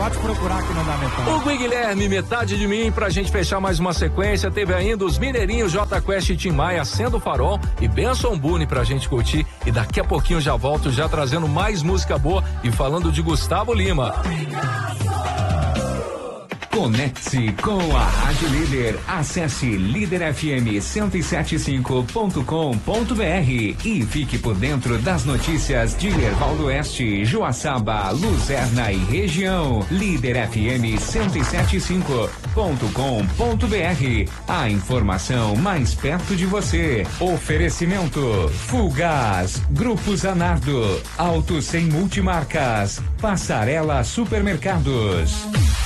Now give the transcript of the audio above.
Pode procurar que não dá metade. Hugo e Guilherme, metade de mim, pra gente fechar mais uma sequência. Teve ainda os Mineirinhos, J Quest e Tim Maia, Sendo Farol e Benson Boone pra gente curtir. E daqui a pouquinho já volto, já trazendo mais música boa e falando de Gustavo Lima. Conecte-se com a Rádio Líder. Acesse liderfm1075.com.br e fique por dentro das notícias de Erval do Oeste, Joaçaba, Luzerna e região. liderfm1075.com.br. A informação mais perto de você. Oferecimento: Fulgaz, Grupo Zanardo, Auto Sem Multimarcas, Passarela Supermercados.